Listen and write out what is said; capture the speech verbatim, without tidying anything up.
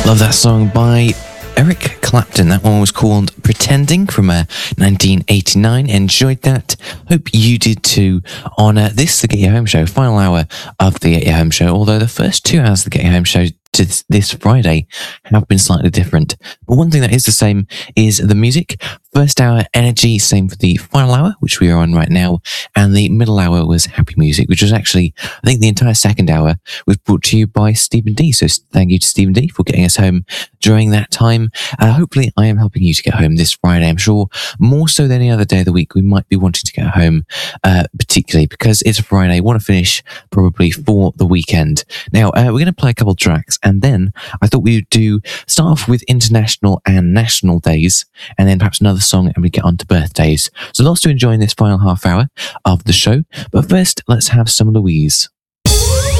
Love that song by Eric Clapton. That one was called Pretending from uh, nineteen eighty-nine. Enjoyed that. Hope you did too on uh, this, the Get You Home Show, final hour of the Get You Home Show. Although the first two hours of the Get You Home Show to this, this Friday have been slightly different. But one thing that is the same is the music. First hour, Energy, same for the final hour, which we are on right now. And the middle hour was Happy Music, which was actually, I think the entire second hour was brought to you by Stephen D. So thank you to Stephen D for getting us home during that time. Uh, hopefully I am helping you to get home this Friday. I'm sure more so than any other day of the week, we might be wanting to get home, uh, particularly because it's a Friday. Want to finish probably for the weekend. Now, uh, we're going to play a couple of tracks, and then I thought we would do start off with international and national days, and then perhaps another song, and we get on to birthdays. So lots to enjoy in this final half hour of the show. But first, let's have some Louise.